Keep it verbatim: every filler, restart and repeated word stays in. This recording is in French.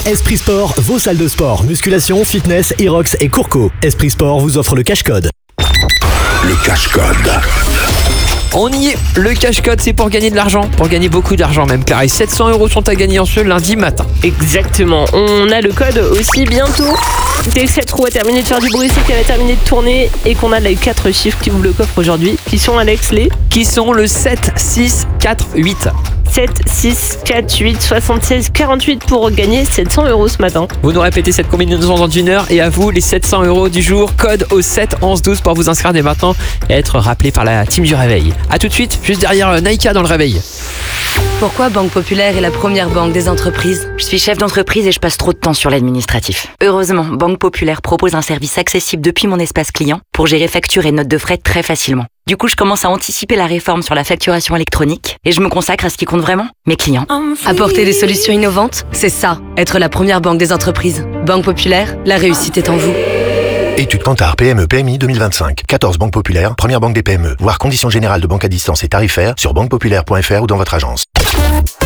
Esprit Sport, vos salles de sport, musculation, fitness, Irox et Courco. Esprit Sport vous offre le cash-code. Le cash-code. On y est, le cash-code c'est pour gagner de l'argent, pour gagner beaucoup d'argent même. Pareil, sept cents euros sont à gagner en ce lundi matin. Exactement, on a le code aussi bientôt. Dès que cette roue a terminé de faire du bruit, c'est qu'elle a terminé de tourner et qu'on a les quatre chiffres qui ouvrent le coffre aujourd'hui, qui sont Alex les Qui sont le sept, six, quatre, huit. sept, six, quatre, huit, soixante-seize, quarante-huit pour gagner sept cents euros ce matin. Vous nous répétez cette combinaison dans une heure et à vous les sept cents euros du jour. Code au sept, onze, douze pour vous inscrire dès maintenant et être rappelé par la team du réveil. A tout de suite, juste derrière Naïka dans le réveil. Pourquoi Banque Populaire est la première banque des entreprises? Je suis chef d'entreprise et je passe trop de temps sur l'administratif. Heureusement, Banque Populaire propose un service accessible depuis mon espace client pour gérer factures et notes de frais très facilement. Du coup, je commence à anticiper la réforme sur la facturation électronique et je me consacre à ce qui compte vraiment, mes clients. Apporter des solutions innovantes, c'est ça, être la première banque des entreprises. Banque Populaire, la réussite est en vous. Étude Kantar P M E P M I deux mille vingt-cinq. quatorze banques populaires, première banque des P M E. Voir conditions générales de banque à distance et tarifaires sur banque populaire point f r ou dans votre agence.